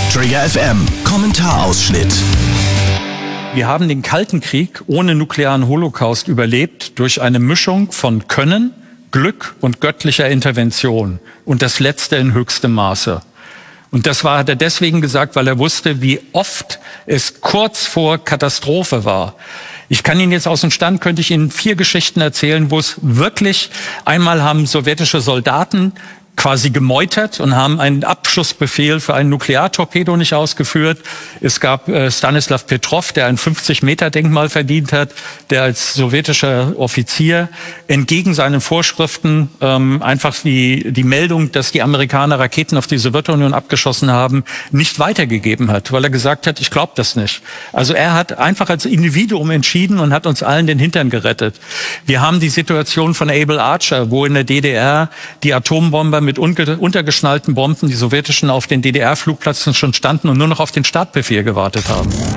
Trigger FM Kommentarausschnitt. Wir haben den Kalten Krieg ohne nuklearen Holocaust überlebt durch eine Mischung von Können, Glück und göttlicher Intervention. Und das Letzte in höchstem Maße. Und das hat er deswegen gesagt, weil er wusste, wie oft es kurz vor Katastrophe war. Ich kann Ihnen jetzt aus dem Stand, könnte ich Ihnen 4 Geschichten erzählen, wo es wirklich, einmal haben sowjetische Soldaten quasi gemeutert und haben einen Abschussbefehl für einen Nukleartorpedo nicht ausgeführt. Es gab Stanislav Petrov, der ein 50-Meter-Denkmal verdient hat, der als sowjetischer Offizier entgegen seinen Vorschriften einfach die Meldung, dass die Amerikaner Raketen auf die Sowjetunion abgeschossen haben, nicht weitergegeben hat, weil er gesagt hat, ich glaube das nicht. Also er hat einfach als Individuum entschieden und hat uns allen den Hintern gerettet. Wir haben die Situation von Able Archer, wo in der DDR die Atombomber mit untergeschnallten Bomben, die sowjetischen, auf den DDR-Flugplätzen schon standen und nur noch auf den Startbefehl gewartet haben.